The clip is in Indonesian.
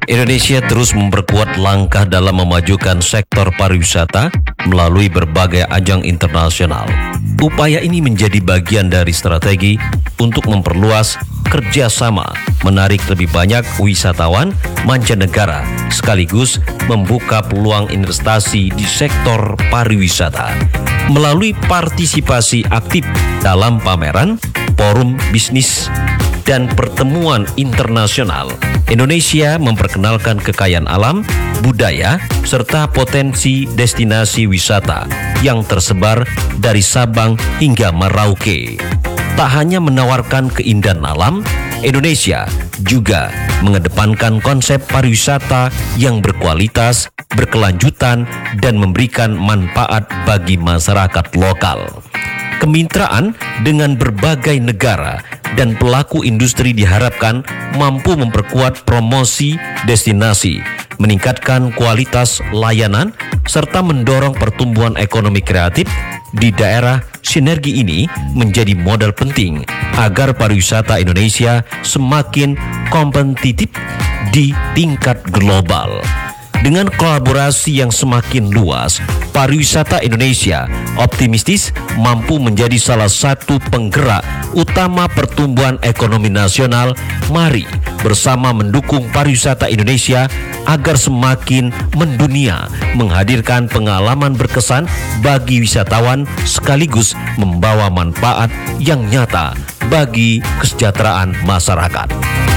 Indonesia terus memperkuat langkah dalam memajukan sektor pariwisata melalui berbagai ajang internasional. Upaya ini menjadi bagian dari strategi untuk memperluas kerjasama, menarik lebih banyak wisatawan mancanegara, sekaligus membuka peluang investasi di sektor pariwisata. Melalui partisipasi aktif dalam pameran, forum bisnis, dan pertemuan internasional, Indonesia memperkenalkan kekayaan alam, budaya, serta potensi destinasi wisata yang tersebar dari Sabang hingga Merauke. Tak hanya menawarkan keindahan alam, Indonesia juga mengedepankan konsep pariwisata yang berkualitas, berkelanjutan, dan memberikan manfaat bagi masyarakat lokal. Kemitraan dengan berbagai negara dan pelaku industri diharapkan mampu memperkuat promosi destinasi, meningkatkan kualitas layanan, serta mendorong pertumbuhan ekonomi kreatif di daerah. Sinergi ini menjadi modal penting agar pariwisata Indonesia semakin kompetitif di tingkat global. Dengan kolaborasi yang semakin luas, pariwisata Indonesia optimistis mampu menjadi salah satu penggerak utama pertumbuhan ekonomi nasional. Mari bersama mendukung pariwisata Indonesia agar semakin mendunia, menghadirkan pengalaman berkesan bagi wisatawan sekaligus membawa manfaat yang nyata bagi kesejahteraan masyarakat.